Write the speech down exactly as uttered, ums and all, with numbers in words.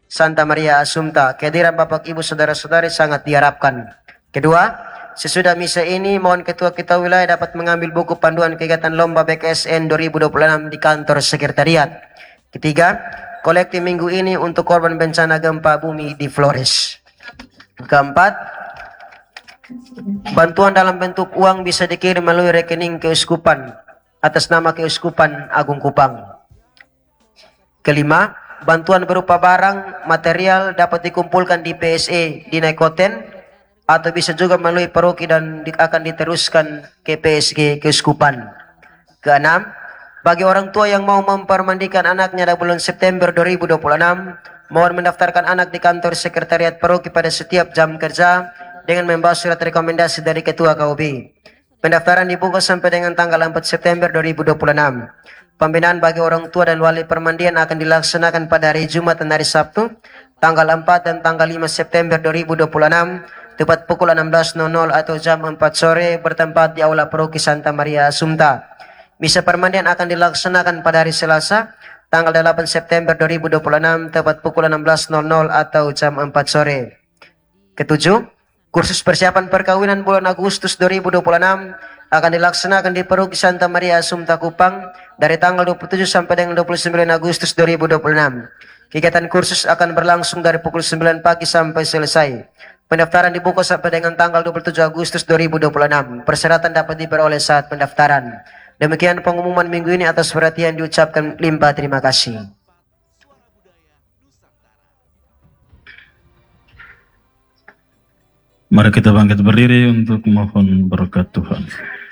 Santa Maria Assumpta. Kehadiran Bapak Ibu Saudara-saudari sangat diharapkan. Kedua, sesudah misa ini mohon Ketua Kita Wilayah dapat mengambil buku panduan kegiatan lomba B K S N dua ribu dua puluh enam di kantor sekretariat. Ketiga, kolektif minggu ini untuk korban bencana gempa bumi di Flores. Keempat, bantuan dalam bentuk uang bisa dikirim melalui rekening keuskupan atas nama Keuskupan Agung Kupang. Kelima, bantuan berupa barang, material dapat dikumpulkan di P S E di Naikoten atau bisa juga melalui paroki dan di, akan diteruskan ke P S G Keuskupan. Keenam, bagi orang tua yang mau mempermandikan anaknya pada bulan September dua ribu dua puluh enam, mohon mendaftarkan anak di kantor sekretariat paroki pada setiap jam kerja dengan membawa surat rekomendasi dari Ketua K U B. Pendaftaran dibuka sampai dengan tanggal empat September dua ribu dua puluh enam. Pembinaan bagi orang tua dan wali permandian akan dilaksanakan pada hari Jumat dan hari Sabtu, tanggal empat dan tanggal lima September dua ribu dua puluh enam, tepat pukul enam belas atau jam empat sore bertempat di Aula Paroki Santa Maria Assumpta. Misa permandian akan dilaksanakan pada hari Selasa, tanggal delapan September dua ribu dua puluh enam, tepat pukul enam belas atau jam empat sore. Ketujuh, kursus persiapan perkawinan bulan Agustus dua ribu dua puluh enam akan dilaksanakan di Paroki Santa Maria Assumpta Kupang dari tanggal dua puluh tujuh sampai dengan dua puluh sembilan Agustus dua ribu dua puluh enam. Kegiatan kursus akan berlangsung dari pukul sembilan pagi sampai selesai. Pendaftaran dibuka sampai dengan tanggal dua puluh tujuh Agustus dua ribu dua puluh enam. Persyaratan dapat diperoleh saat pendaftaran. Demikian pengumuman minggu ini, atas perhatian diucapkan limpah terima kasih. Mari kita bangkit berdiri untuk mohon berkat Tuhan.